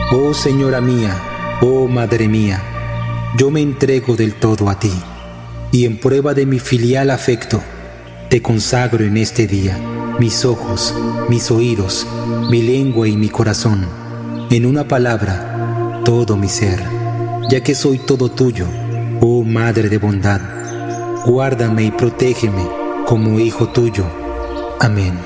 Oh Señora mía, oh Madre mía, yo me entrego del todo a ti, y en prueba de mi filial afecto, te consagro en este día mis ojos, mis oídos, mi lengua y mi corazón, en una palabra, todo mi ser, ya que soy todo tuyo, oh Madre de bondad. Guárdame y protégeme como hijo tuyo. Amén.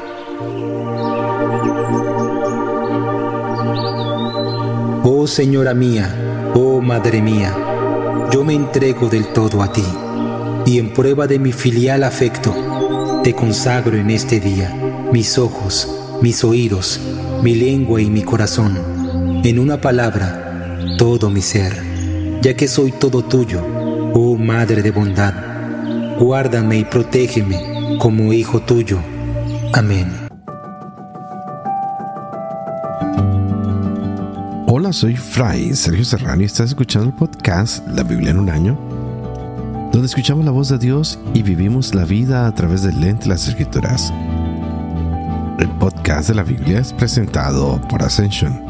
Oh Señora mía, oh Madre mía, yo me entrego del todo a ti, y en prueba de mi filial afecto, te consagro en este día mis ojos, mis oídos, mi lengua y mi corazón, en una palabra, todo mi ser, ya que soy todo tuyo, oh Madre de bondad. Guárdame y protégeme como hijo tuyo. Amén. Hola, soy Fray Sergio Serrano y estás escuchando el podcast La Biblia en un año, donde escuchamos la voz de Dios y vivimos la vida a través del lente de las Escrituras. El podcast de la Biblia es presentado por Ascension.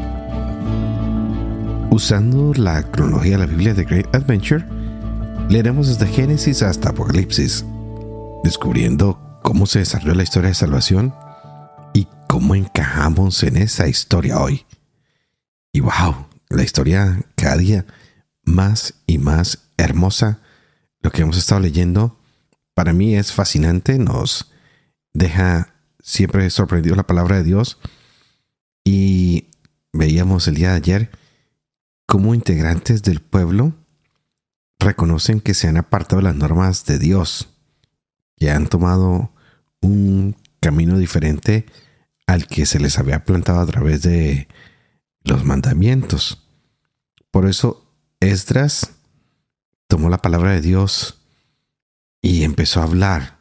Usando la cronología de la Biblia de Great Adventure, leeremos desde Génesis hasta Apocalipsis, descubriendo cómo se desarrolló la historia de salvación y cómo encajamos en esa historia hoy. Y wow, la historia cada día más y más hermosa. Lo que hemos estado leyendo para mí es fascinante, nos deja siempre sorprendido la palabra de Dios. Y veíamos el día de ayer cómo integrantes del pueblo reconocen que se han apartado de las normas de Dios, que han tomado un camino diferente al que se les había plantado a través de los mandamientos. Por eso Esdras tomó la palabra de Dios y empezó a hablar.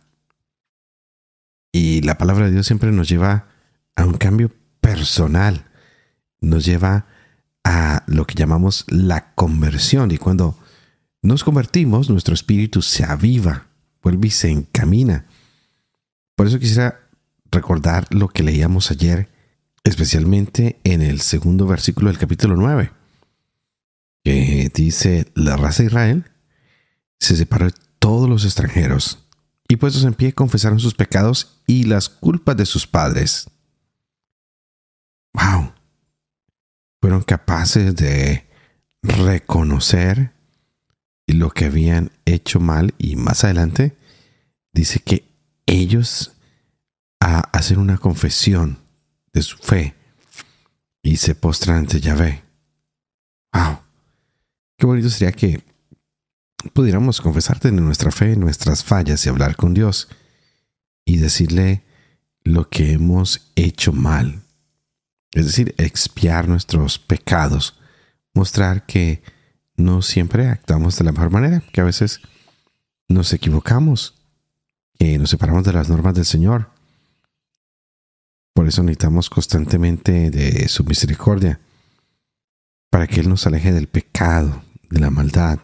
Y la palabra de Dios siempre nos lleva a un cambio personal, nos lleva a lo que llamamos la conversión. Y cuando nos convertimos, nuestro espíritu se aviva, vuelve y se encamina. Por eso quisiera recordar lo que leíamos ayer, especialmente en el segundo versículo del capítulo 9, que dice: la raza de Israel se separó de todos los extranjeros, y puestos en pie confesaron sus pecados y las culpas de sus padres. ¡Wow! Fueron capaces de reconocer lo que habían hecho mal, y más adelante dice que ellos hacen una confesión de su fe y se postran ante Yahvé. ¡Wow! Qué bonito sería que pudiéramos confesarte de nuestra fe, nuestras fallas, y hablar con Dios y decirle lo que hemos hecho mal. Es decir, expiar nuestros pecados, mostrar que no siempre actuamos de la mejor manera, que a veces nos equivocamos, que nos separamos de las normas del Señor. Por eso necesitamos constantemente de su misericordia, para que Él nos aleje del pecado, de la maldad.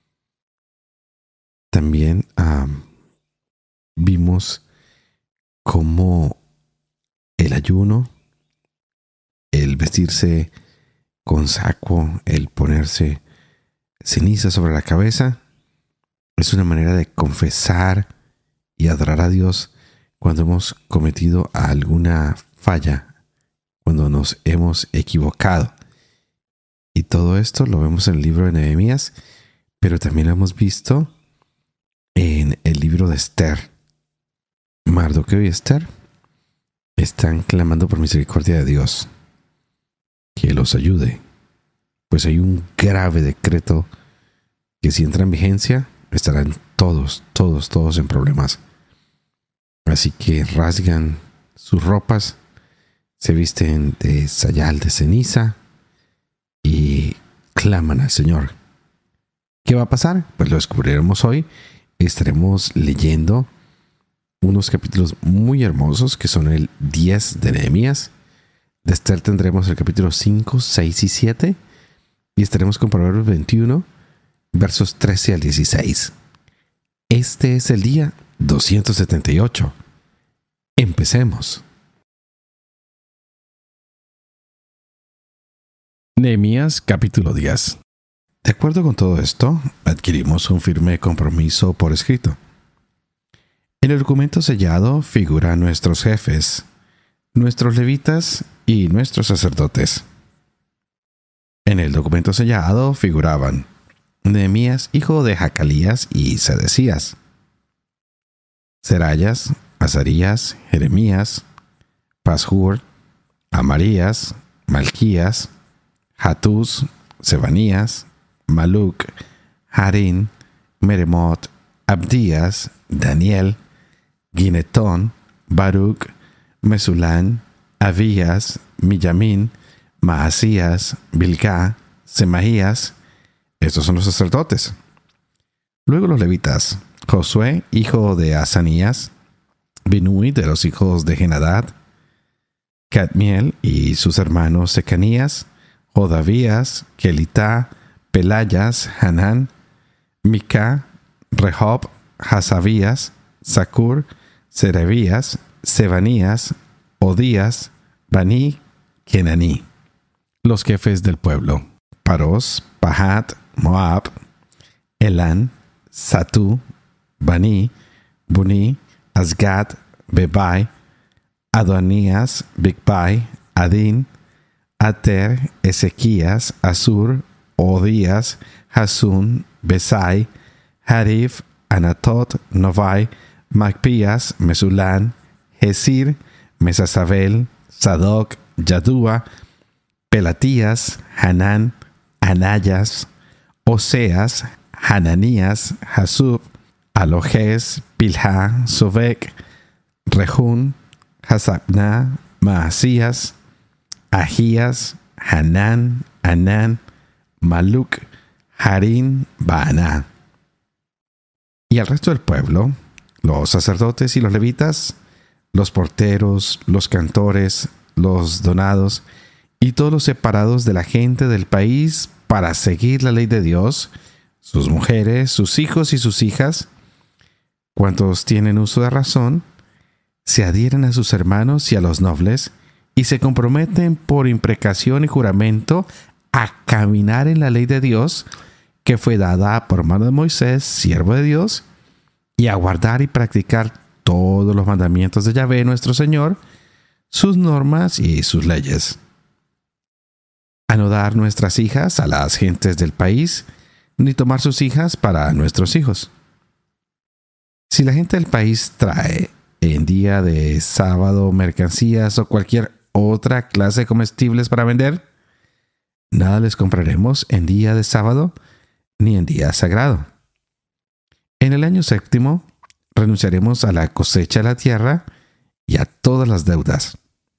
También vimos cómo el ayuno, el vestirse con saco, el ponerse ceniza sobre la cabeza, es una manera de confesar y adorar a Dios cuando hemos cometido alguna falla, cuando nos hemos equivocado. Y todo esto lo vemos en el libro de Nehemías, pero también lo hemos visto en el libro de Esther. Mardoqueo y Esther están clamando por misericordia de Dios, que los ayude, pues hay un grave decreto que si entra en vigencia estarán todos en problemas. Así que rasgan sus ropas, se visten de sayal de ceniza y claman al Señor. ¿Qué va a pasar? Pues lo descubriremos hoy. Estaremos leyendo unos capítulos muy hermosos que son el 10 de Nehemías. De Esther tendremos el capítulo 5, 6 y 7. Y estaremos con Proverbios 21, versos 13 al 16. Este es el día 278. Empecemos. Nehemías capítulo 10. De acuerdo con todo esto, adquirimos un firme compromiso por escrito. En el documento sellado figuran nuestros jefes, nuestros levitas y nuestros sacerdotes. En el documento sellado figuraban Nehemías, hijo de Jacalías y Sedecías, Serayas, Azarías, Jeremías, Pashur, Amarías, Malquías, Hatús, Sebanías, Maluc, Harín, Meremot, Abdías, Daniel, Ginetón, Baruc, Mesulán, Abías, Millamín, Maasías, Bilgá, Semaías. Estos son los sacerdotes. Luego los levitas: Josué, hijo de Asanías, Binui, de los hijos de Henadad, Cadmiel y sus hermanos Secanías, Jodavías, Kelitá, Pelayas, Hanán, Mica, Rehob, Hasabías, Zacur, Serebías, Sebanías, Odías, Baní, Kenaní. Los jefes del pueblo: Paros, Pahat, Moab, Elán, Satú, Baní, Buní, Asgad, Bebai, Adonías, Bigbai, Adín, Ater, Ezequías, Asur, Odías, Hasún, Besai, Harif, Anatot, Novai, Macpías, Mesulán, Hesir, Mesasabel, Sadoc, Yadúa, Pelatías, Hanán, Anayas, Oseas, Hananías, Hasub, Alojes, Pilha, Sobek, Rehún, Hasabná, Maasías, Ahías, Hanán, Anán, Maluc, Harín, Baaná. Y al resto del pueblo, los sacerdotes y los levitas, los porteros, los cantores, los donados y todos los separados de la gente del país para seguir la ley de Dios, sus mujeres, sus hijos y sus hijas, cuantos tienen uso de razón, se adhieren a sus hermanos y a los nobles y se comprometen por imprecación y juramento a caminar en la ley de Dios que fue dada por mano de Moisés, siervo de Dios, y a guardar y practicar todos los mandamientos de Yahvé nuestro Señor, sus normas y sus leyes. A no dar nuestras hijas a las gentes del país, ni tomar sus hijas para nuestros hijos. Si la gente del país trae en día de sábado mercancías o cualquier otra clase de comestibles para vender, nada les compraremos en día de sábado ni en día sagrado. En el año séptimo renunciaremos a la cosecha de la tierra y a todas las deudas.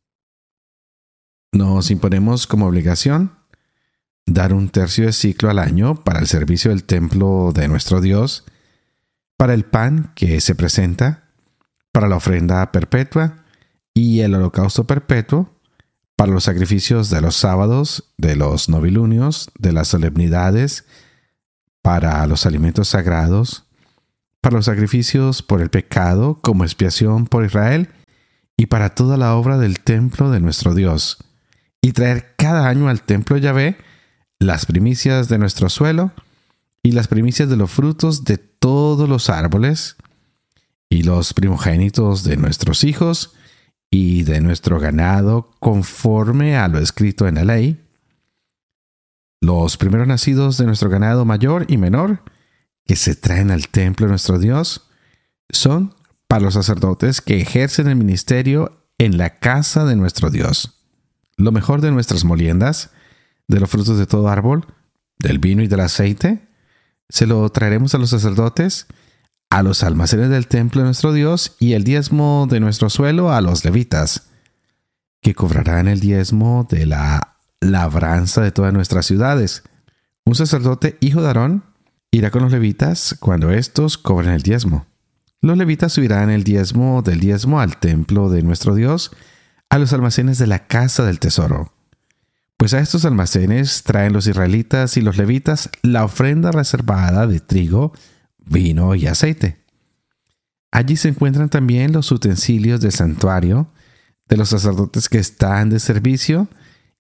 Nos imponemos como obligación dar 1/3 de ciclo al año para el servicio del templo de nuestro Dios, para el pan que se presenta, para la ofrenda perpetua y el holocausto perpetuo, para los sacrificios de los sábados, de los novilunios, de las solemnidades, para los alimentos sagrados, para los sacrificios por el pecado como expiación por Israel y para toda la obra del templo de nuestro Dios, y traer cada año al templo de Yahvé las primicias de nuestro suelo y las primicias de los frutos de todos los árboles y los primogénitos de nuestros hijos y de nuestro ganado conforme a lo escrito en la ley, los primeros nacidos de nuestro ganado mayor y menor que se traen al templo de nuestro Dios son para los sacerdotes que ejercen el ministerio en la casa de nuestro Dios. Lo mejor de nuestras moliendas, de los frutos de todo árbol, del vino y del aceite, se lo traeremos a los sacerdotes, a los almacenes del templo de nuestro Dios y el diezmo de nuestro suelo a los levitas, que cobrarán el diezmo de la labranza de todas nuestras ciudades. Un sacerdote, hijo de Aarón, irá con los levitas cuando éstos cobren el diezmo. Los levitas subirán el diezmo del diezmo al templo de nuestro Dios, a los almacenes de la casa del tesoro. Pues a estos almacenes traen los israelitas y los levitas la ofrenda reservada de trigo, vino y aceite. Allí se encuentran también los utensilios del santuario, de los sacerdotes que están de servicio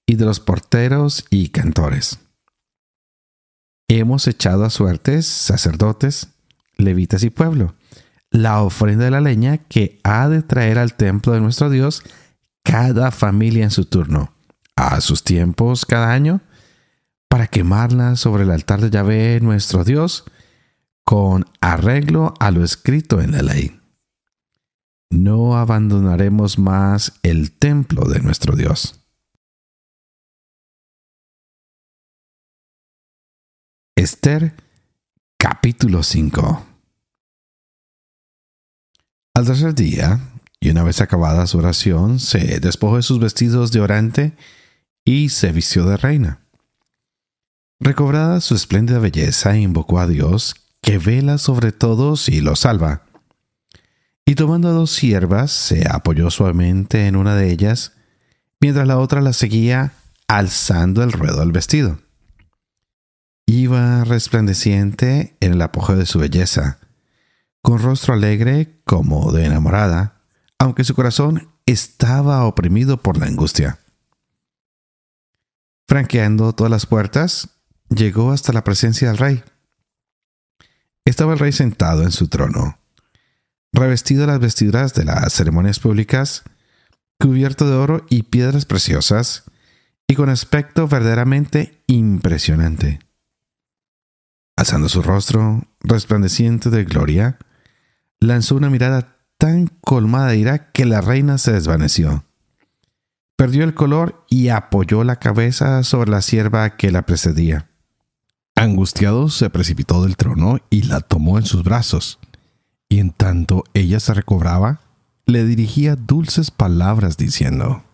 y de los porteros y cantores. Hemos echado a suertes sacerdotes, levitas y pueblo, la ofrenda de la leña que ha de traer al templo de nuestro Dios cada familia en su turno, a sus tiempos cada año, para quemarla sobre el altar de Yahvé nuestro Dios, con arreglo a lo escrito en la ley. No abandonaremos más el templo de nuestro Dios. Esther, capítulo 5. Al tercer día, y una vez acabada su oración, se despojó de sus vestidos de orante y se vistió de reina. Recobrada su espléndida belleza, invocó a Dios, que vela sobre todos y los salva. Y tomando a 2 siervas, se apoyó suavemente en una de ellas, mientras la otra la seguía alzando el ruedo del vestido. Iba resplandeciente en el apogeo de su belleza, con rostro alegre como de enamorada, aunque su corazón estaba oprimido por la angustia. Franqueando todas las puertas, llegó hasta la presencia del rey. Estaba el rey sentado en su trono, revestido de las vestiduras de las ceremonias públicas, cubierto de oro y piedras preciosas, y con aspecto verdaderamente impresionante. Alzando su rostro, resplandeciente de gloria, lanzó una mirada tan colmada de ira que la reina se desvaneció. Perdió el color y apoyó la cabeza sobre la sierva que la precedía. Angustiado, se precipitó del trono y la tomó en sus brazos. Y en tanto ella se recobraba, le dirigía dulces palabras diciendo: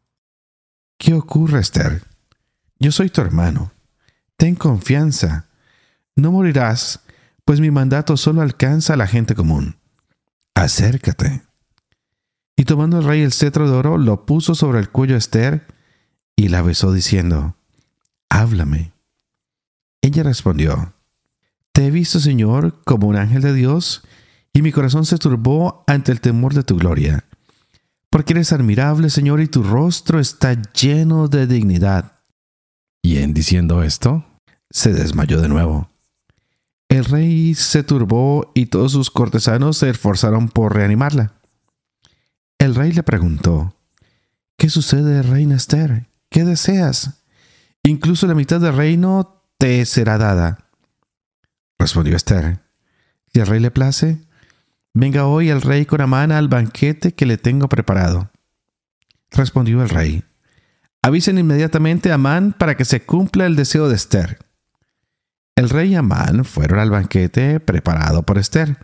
«¿Qué ocurre, Esther? Yo soy tu hermano. Ten confianza. No morirás, pues mi mandato solo alcanza a la gente común. Acércate». Y tomando el rey el cetro de oro, lo puso sobre el cuello de Esther y la besó diciendo: «Háblame». Ella respondió: «Te he visto, Señor, como un ángel de Dios, y mi corazón se turbó ante el temor de tu gloria. Porque eres admirable, Señor, y tu rostro está lleno de dignidad». Y en diciendo esto, se desmayó de nuevo. El rey se turbó y todos sus cortesanos se esforzaron por reanimarla. El rey le preguntó: «¿Qué sucede, reina Esther? ¿Qué deseas? Incluso la mitad del reino te será dada». Respondió Esther: «Si al rey le place, venga hoy el rey con Amán al banquete que le tengo preparado». Respondió el rey: «Avisen inmediatamente a Amán para que se cumpla el deseo de Esther». El rey y Amán fueron al banquete preparado por Esther.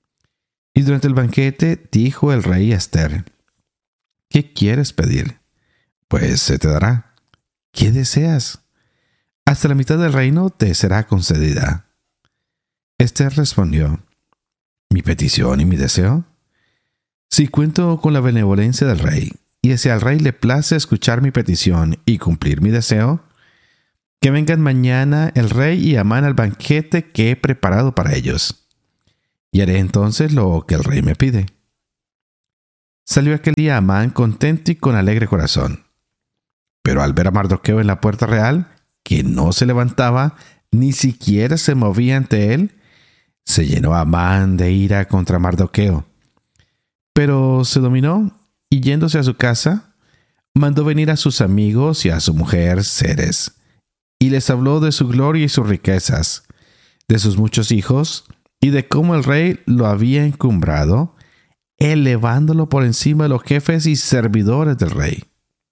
Y durante el banquete dijo el rey a Esther: «¿Qué quieres pedir? Pues se te dará. ¿Qué deseas? Hasta la mitad del reino te será concedida». Esther respondió: «¿Mi petición y mi deseo? Si cuento con la benevolencia del rey, y si al rey le place escuchar mi petición y cumplir mi deseo, que vengan mañana el rey y Amán al banquete que he preparado para ellos, y haré entonces lo que el rey me pide». Salió aquel día Amán contento y con alegre corazón. Pero al ver a Mardoqueo en la puerta real, que no se levantaba, ni siquiera se movía ante él, se llenó Amán de ira contra Mardoqueo. Pero se dominó y, yéndose a su casa, mandó venir a sus amigos y a su mujer Zeres, y les habló de su gloria y sus riquezas, de sus muchos hijos, y de cómo el rey lo había encumbrado, elevándolo por encima de los jefes y servidores del rey.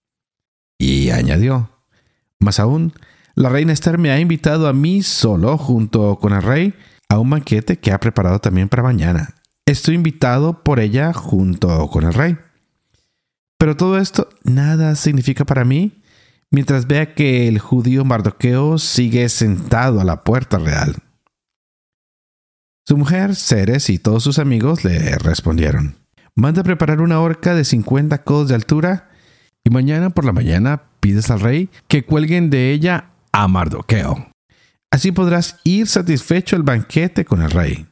Y añadió: «Más aún, la reina Esther me ha invitado a mí solo, junto con el rey, a un banquete que ha preparado también para mañana. Estoy invitado por ella junto con el rey. Pero todo esto nada significa para mí, mientras vea que el judío Mardoqueo sigue sentado a la puerta real». Su mujer, Zeres, y todos sus amigos le respondieron: «Manda preparar una horca de 50 codos de altura, y mañana por la mañana pides al rey que cuelguen de ella a Mardoqueo. Así podrás ir satisfecho al banquete con el rey».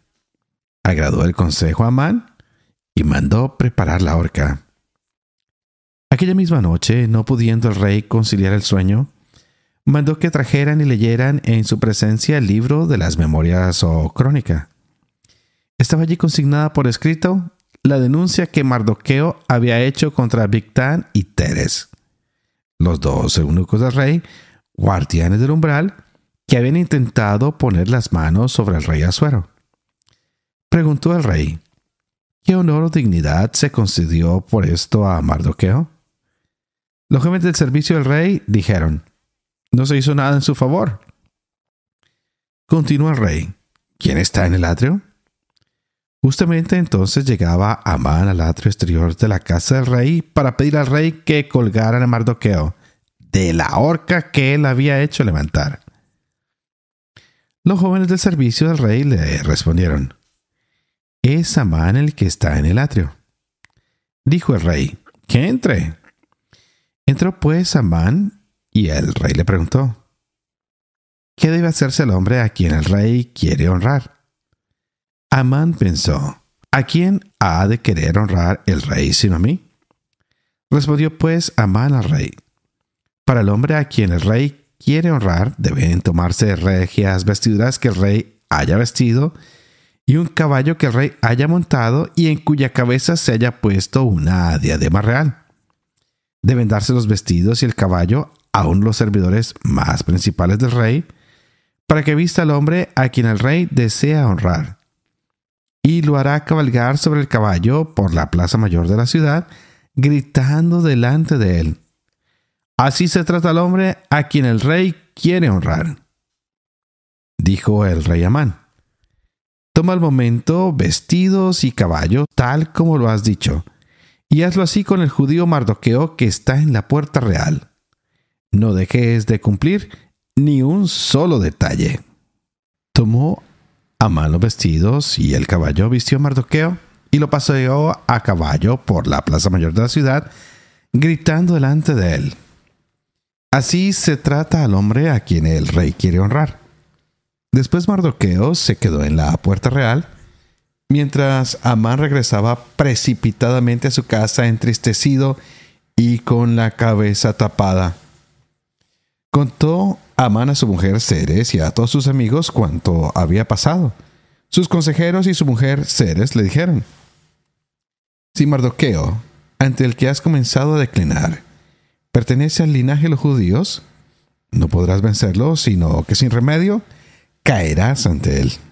Agradó el consejo a Amán y mandó preparar la horca. Aquella misma noche, no pudiendo el rey conciliar el sueño, mandó que trajeran y leyeran en su presencia el libro de las memorias o crónica. Estaba allí consignada por escrito la denuncia que Mardoqueo había hecho contra Bigtán y Teres, los dos eunucos del rey, guardianes del umbral, que habían intentado poner las manos sobre el rey Asuero. Preguntó el rey: ¿qué honor o dignidad se concedió por esto a Mardoqueo? Los jóvenes del servicio del rey dijeron: no se hizo nada en su favor. Continuó el rey: ¿quién está en el atrio? Justamente entonces llegaba Amán al atrio exterior de la casa del rey para pedir al rey que colgaran a Mardoqueo de la horca que él había hecho levantar. Los jóvenes del servicio del rey le respondieron: es Amán el que está en el atrio. Dijo el rey: que entre. Entró pues Amán y el rey le preguntó: ¿qué debe hacerse el hombre a quien el rey quiere honrar? Amán pensó: ¿a quién ha de querer honrar el rey sino a mí? Respondió pues Amán al rey: para el hombre a quien el rey quiere honrar deben tomarse regias vestiduras que el rey haya vestido y un caballo que el rey haya montado y en cuya cabeza se haya puesto una diadema real. Deben darse los vestidos y el caballo a uno de los servidores más principales del rey, para que vista al hombre a quien el rey desea honrar, y lo hará cabalgar sobre el caballo por la plaza mayor de la ciudad, gritando delante de él: así se trata al hombre a quien el rey quiere honrar. Dijo el rey Amán: toma al momento vestidos y caballo, tal como lo has dicho, y hazlo así con el judío Mardoqueo que está en la puerta real. No dejes de cumplir ni un solo detalle. Tomó Amán los vestidos y el caballo, vistió a Mardoqueo y lo paseó a caballo por la plaza mayor de la ciudad, gritando delante de él: así se trata al hombre a quien el rey quiere honrar. Después Mardoqueo se quedó en la puerta real, mientras Amán regresaba precipitadamente a su casa entristecido y con la cabeza tapada. Contó Amán a su mujer Zeres y a todos sus amigos cuanto había pasado. Sus consejeros y su mujer Zeres le dijeron: si Mardoqueo, ante el que has comenzado a declinar, pertenece al linaje de los judíos, no podrás vencerlo, sino que sin remedio caerás ante él.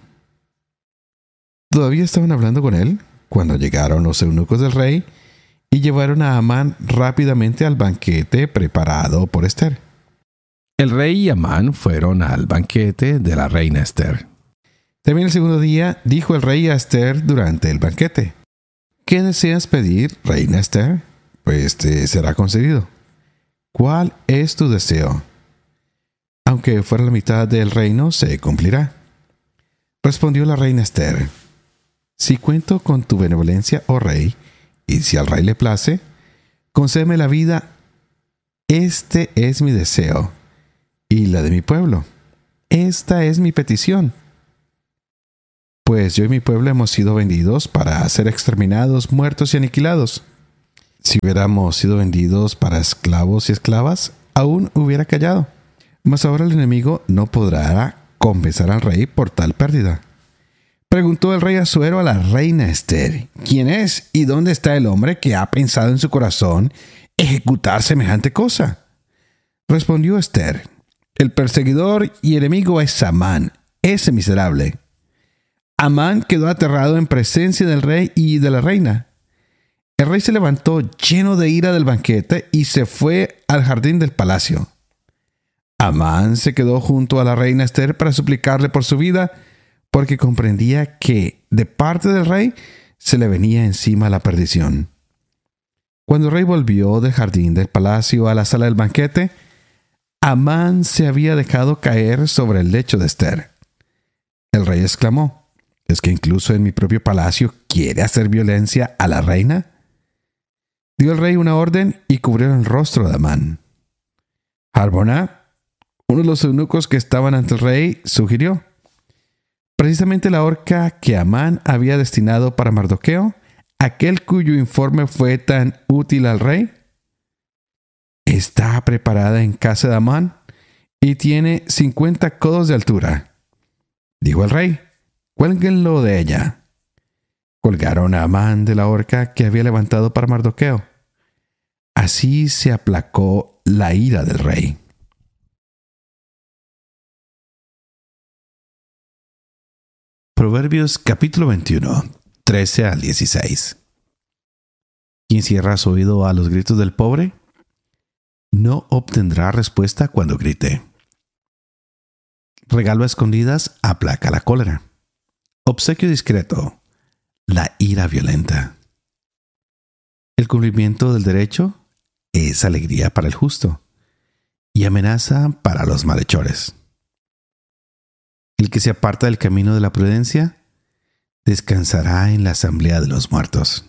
Todavía estaban hablando con él cuando llegaron los eunucos del rey y llevaron a Amán rápidamente al banquete preparado por Ester. El rey y Amán fueron al banquete de la reina Ester. También el segundo día dijo el rey a Ester durante el banquete: ¿qué deseas pedir, reina Ester? Pues te será concedido. ¿Cuál es tu deseo? Aunque fuera la mitad del reino, se cumplirá. Respondió la reina Ester: si cuento con tu benevolencia, oh rey, y si al rey le place, concédeme la vida. Este es mi deseo, y la de mi pueblo. Esta es mi petición. Pues yo y mi pueblo hemos sido vendidos para ser exterminados, muertos y aniquilados. Si hubiéramos sido vendidos para esclavos y esclavas, aún hubiera callado. Mas ahora el enemigo no podrá compensar al rey por tal pérdida. Preguntó el rey Asuero a la reina Ester: ¿quién es y dónde está el hombre que ha pensado en su corazón ejecutar semejante cosa? Respondió Ester: el perseguidor y enemigo es Amán, ese miserable. Amán quedó aterrado en presencia del rey y de la reina. El rey se levantó lleno de ira del banquete y se fue al jardín del palacio. Amán se quedó junto a la reina Ester para suplicarle por su vida, porque comprendía que de parte del rey se le venía encima la perdición. Cuando el rey volvió del jardín del palacio a la sala del banquete, Amán se había dejado caer sobre el lecho de Ester. El rey exclamó: ¿es que incluso en mi propio palacio quiere hacer violencia a la reina? Dio el rey una orden y cubrió el rostro de Amán. Harbona, uno de los eunucos que estaban ante el rey, sugirió: precisamente la horca que Amán había destinado para Mardoqueo, aquel cuyo informe fue tan útil al rey. está preparada en casa de Amán y tiene 50 codos de altura. Dijo el rey: cuélguenlo de ella. Colgaron a Amán de la horca que había levantado para Mardoqueo. Así se aplacó la ira del rey. Proverbios capítulo 21, 13 al 16. Quien cierra su oído a los gritos del pobre, no obtendrá respuesta cuando grite. Regalo a escondidas aplaca la cólera. Obsequio discreto, la ira violenta. El cumplimiento del derecho es alegría para el justo y amenaza para los malhechores. El que se aparta del camino de la prudencia descansará en la asamblea de los muertos.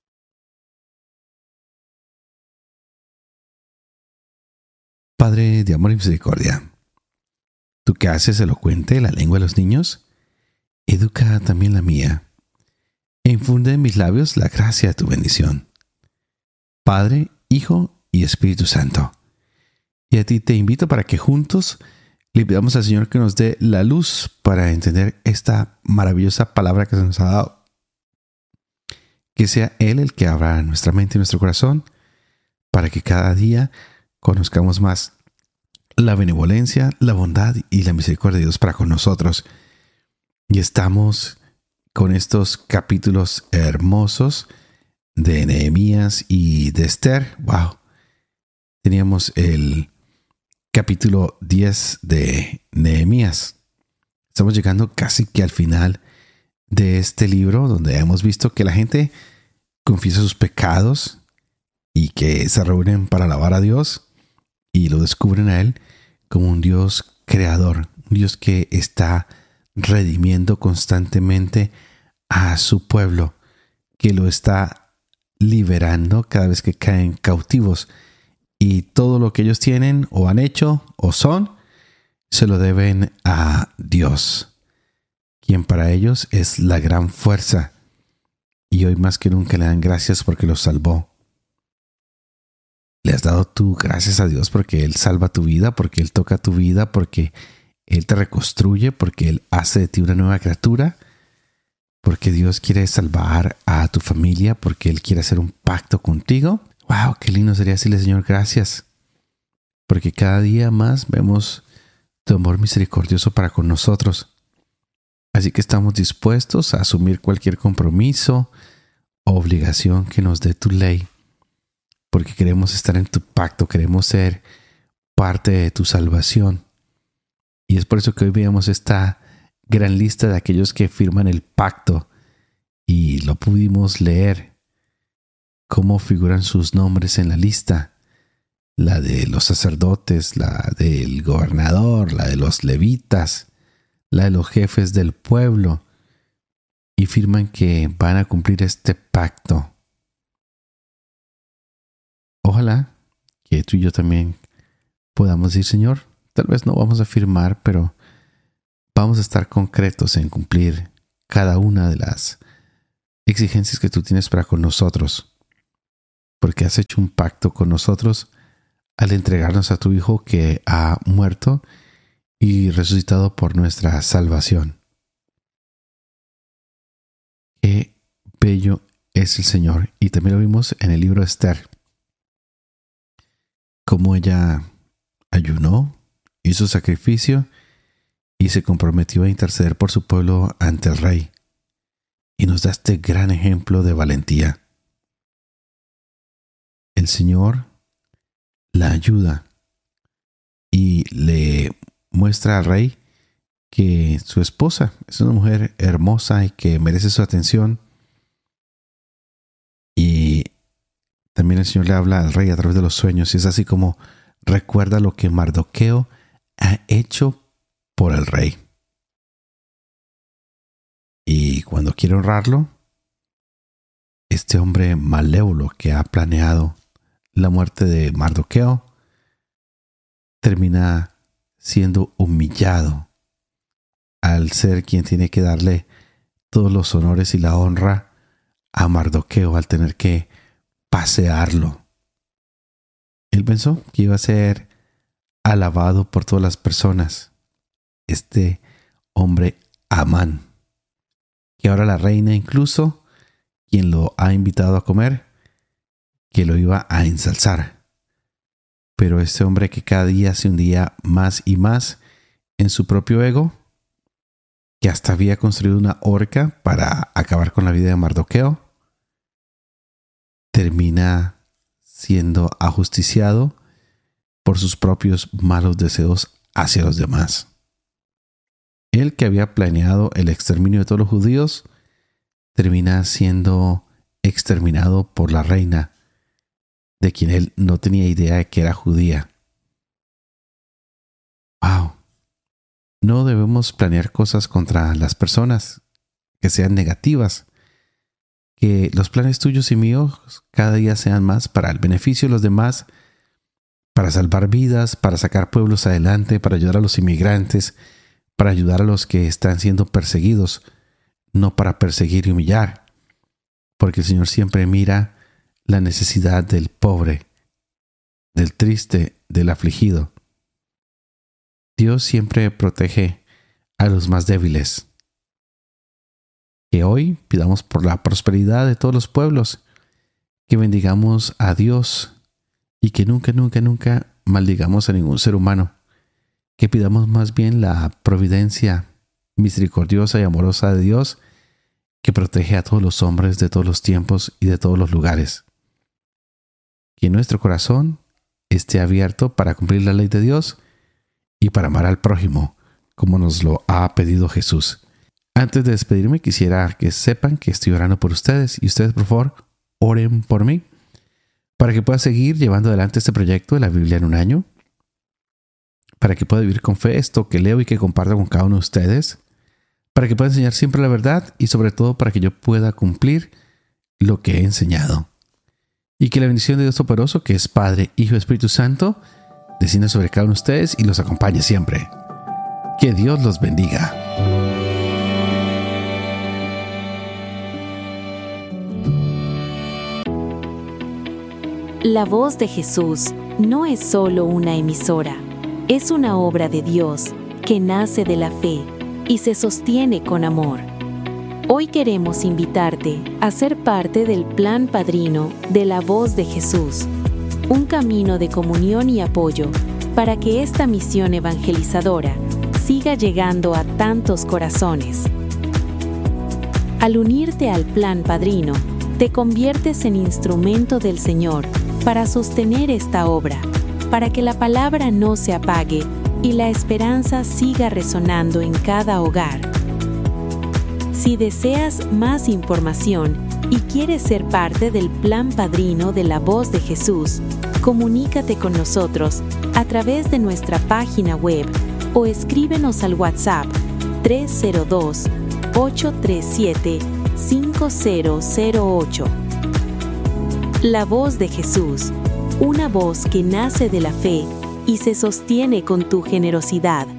Padre de amor y misericordia, tú que haces elocuente la lengua de los niños, educa también la mía e infunde en mis labios la gracia de tu bendición. Padre, Hijo y Espíritu Santo. Y a ti te invito para que juntos le pidamos al Señor que nos dé la luz para entender esta maravillosa palabra que se nos ha dado. Que sea Él el que abra nuestra mente y nuestro corazón para que cada día conozcamos más la benevolencia, la bondad y la misericordia de Dios para con nosotros. Y estamos con estos capítulos hermosos de Nehemías y de Esther. ¡Wow! Teníamos el capítulo 10 de Nehemías. Estamos llegando casi que al final de este libro, donde hemos visto que la gente confiesa sus pecados y que se reúnen para alabar a Dios y lo descubren a Él como un Dios creador, un Dios que está redimiendo constantemente a su pueblo, que lo está liberando cada vez que caen cautivos. Y todo lo que ellos tienen o han hecho o son, se lo deben a Dios, quien para ellos es la gran fuerza. Y hoy más que nunca le dan gracias porque los salvó. Le has dado tú gracias a Dios porque Él salva tu vida, porque Él toca tu vida, porque Él te reconstruye, porque Él hace de ti una nueva criatura, porque Dios quiere salvar a tu familia, porque Él quiere hacer un pacto contigo. ¡Wow! Qué lindo sería decirle, Señor, gracias. Porque cada día más vemos tu amor misericordioso para con nosotros. Así que estamos dispuestos a asumir cualquier compromiso o obligación que nos dé tu ley. Porque queremos estar en tu pacto, queremos ser parte de tu salvación. Y es por eso que hoy veamos esta gran lista de aquellos que firman el pacto. Y lo pudimos leer. Cómo figuran sus nombres en la lista. La de los sacerdotes, la del gobernador, la de los levitas, la de los jefes del pueblo. Y firman que van a cumplir este pacto. Ojalá que tú y yo también podamos decir, Señor, tal vez no vamos a firmar, pero vamos a estar concretos en cumplir cada una de las exigencias que tú tienes para con nosotros. Porque has hecho un pacto con nosotros al entregarnos a tu Hijo que ha muerto y resucitado por nuestra salvación. Qué bello es el Señor. Y también lo vimos en el libro de Esther. Cómo ella ayunó, hizo sacrificio y se comprometió a interceder por su pueblo ante el rey. Y nos da este gran ejemplo de valentía. El Señor la ayuda y le muestra al rey que su esposa es una mujer hermosa y que merece su atención. Y también el Señor le habla al rey a través de los sueños. Y es así como recuerda lo que Mardoqueo ha hecho por el rey. Y cuando quiere honrarlo, este hombre malévolo que ha planeado la muerte de Mardoqueo termina siendo humillado al ser quien tiene que darle todos los honores y la honra a Mardoqueo, al tener que pasearlo. Él pensó que iba a ser alabado por todas las personas. Este hombre Amán, que ahora la reina, incluso quien lo ha invitado a comer, que lo iba a ensalzar. Pero este hombre que cada día se hundía más y más en su propio ego, que hasta había construido una horca para acabar con la vida de Mardoqueo, termina siendo ajusticiado por sus propios malos deseos hacia los demás. Él, que había planeado el exterminio de todos los judíos, termina siendo exterminado por la reina, de quien él no tenía idea de que era judía. ¡Wow! No debemos planear cosas contra las personas que sean negativas. Que los planes tuyos y míos cada día sean más para el beneficio de los demás, para salvar vidas, para sacar pueblos adelante, para ayudar a los inmigrantes, para ayudar a los que están siendo perseguidos, no para perseguir y humillar. Porque el Señor siempre mira la necesidad del pobre, del triste, del afligido. Dios siempre protege a los más débiles. Que hoy pidamos por la prosperidad de todos los pueblos, que bendigamos a Dios y que nunca, nunca, nunca maldigamos a ningún ser humano. Que pidamos más bien la providencia misericordiosa y amorosa de Dios, que protege a todos los hombres de todos los tiempos y de todos los lugares. Que nuestro corazón esté abierto para cumplir la ley de Dios y para amar al prójimo, como nos lo ha pedido Jesús. Antes de despedirme, quisiera que sepan que estoy orando por ustedes y ustedes, por favor, oren por mí para que pueda seguir llevando adelante este proyecto de la Biblia en un año, para que pueda vivir con fe esto que leo y que comparto con cada uno de ustedes, para que pueda enseñar siempre la verdad y sobre todo para que yo pueda cumplir lo que he enseñado. Y que la bendición de Dios Todopoderoso, que es Padre, Hijo y Espíritu Santo, descienda sobre cada uno de ustedes y los acompañe siempre. Que Dios los bendiga. La Voz de Jesús no es solo una emisora, es una obra de Dios que nace de la fe y se sostiene con amor. Hoy queremos invitarte a ser parte del plan padrino de La Voz de Jesús, un camino de comunión y apoyo para que esta misión evangelizadora siga llegando a tantos corazones. Al unirte al plan padrino, te conviertes en instrumento del Señor para sostener esta obra, para que la palabra no se apague y la esperanza siga resonando en cada hogar. Si deseas más información y quieres ser parte del plan padrino de La Voz de Jesús, comunícate con nosotros a través de nuestra página web o escríbenos al WhatsApp 302-837-5008. La Voz de Jesús, una voz que nace de la fe y se sostiene con tu generosidad.